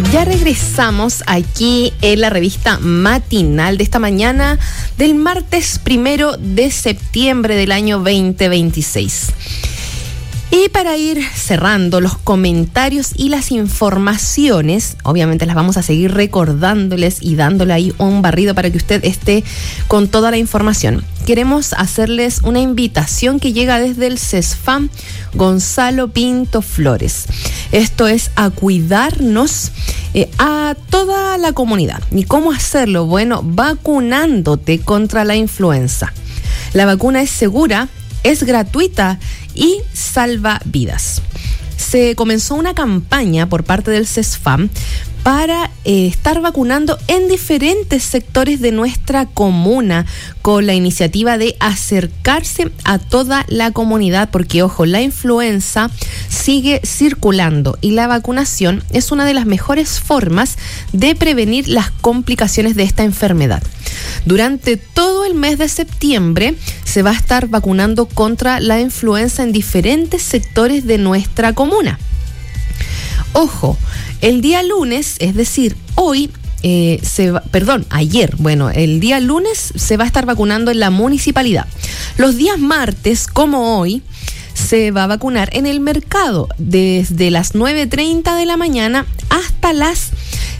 Ya regresamos aquí en la revista matinal de esta mañana del martes 1 de septiembre del año 2026. Y para ir cerrando los comentarios y las informaciones, obviamente las vamos a seguir recordándoles y dándole ahí un barrido para que usted esté con toda la información. Queremos hacerles una invitación que llega desde el CESFAM Gonzalo Pinto Flores. Esto es a cuidarnos a toda la comunidad. ¿Y cómo hacerlo? Bueno, vacunándote contra la influenza. La vacuna es segura, es gratuita y salva vidas. Se comenzó una campaña por parte del CESFAM para estar vacunando en diferentes sectores de nuestra comuna con la iniciativa de acercarse a toda la comunidad porque, ojo, la influenza sigue circulando y la vacunación es una de las mejores formas de prevenir las complicaciones de esta enfermedad. Durante todo el mes de septiembre se va a estar vacunando contra la influenza en diferentes sectores de nuestra comuna. Ojo, el día lunes, es decir, hoy, ayer, el día lunes se va a estar vacunando en la municipalidad. Los días martes, como hoy, se va a vacunar en el mercado desde las 9:30 de la mañana hasta las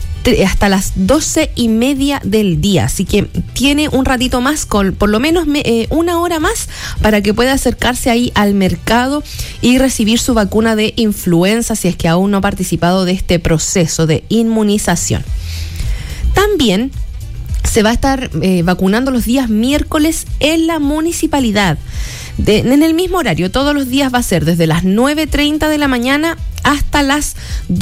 12:30 del día, así que tiene un ratito más, con por lo menos una hora más para que pueda acercarse ahí al mercado y recibir su vacuna de influenza si es que aún no ha participado de este proceso de inmunización. También se va a estar vacunando los días miércoles en la municipalidad. En el mismo horario, todos los días va a ser desde las 9:30 de la mañana hasta las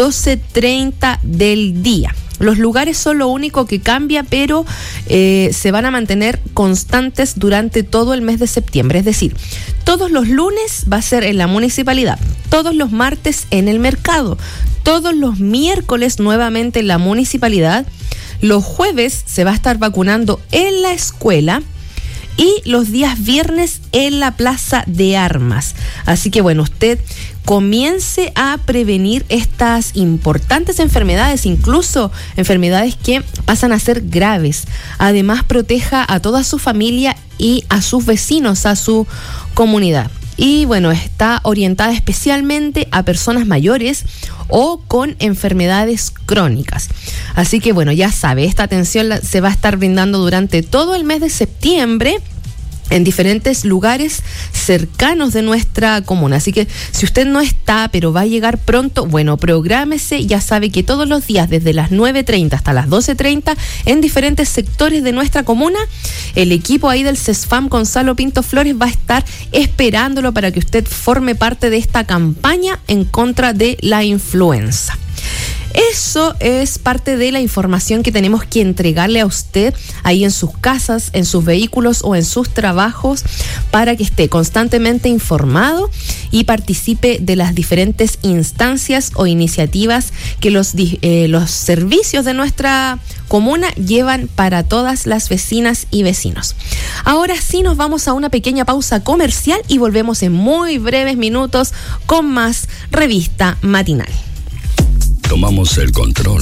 12:30 del día. Los lugares son lo único que cambia, pero se van a mantener constantes durante todo el mes de septiembre. Es decir, todos los lunes va a ser en la municipalidad, todos los martes en el mercado, todos los miércoles nuevamente en la municipalidad, los jueves se va a estar vacunando en la escuela y los días viernes en la Plaza de Armas. Así que usted comience a prevenir estas importantes enfermedades, incluso enfermedades que pasan a ser graves. Además, proteja a toda su familia y a sus vecinos, a su comunidad. Y está orientada especialmente a personas mayores o con enfermedades crónicas. Así que ya sabe, esta atención se va a estar brindando durante todo el mes de septiembre en diferentes lugares cercanos de nuestra comuna. Así que si usted no está, pero va a llegar pronto, prográmese. Ya sabe que todos los días, desde las 9:30 hasta las 12:30, en diferentes sectores de nuestra comuna, el equipo ahí del CESFAM Gonzalo Pinto Flores va a estar esperándolo para que usted forme parte de esta campaña en contra de la influenza. Eso es parte de la información que tenemos que entregarle a usted ahí en sus casas, en sus vehículos o en sus trabajos para que esté constantemente informado y participe de las diferentes instancias o iniciativas que los servicios de nuestra comuna llevan para todas las vecinas y vecinos. Ahora sí nos vamos a una pequeña pausa comercial y volvemos en muy breves minutos con más revista matinal. Tomamos el control.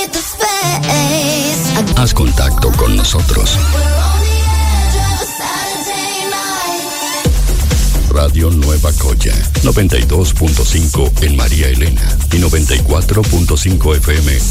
Haz contacto con nosotros. Radio Nueva Coya, 92.5 en María Elena y 94.5 FM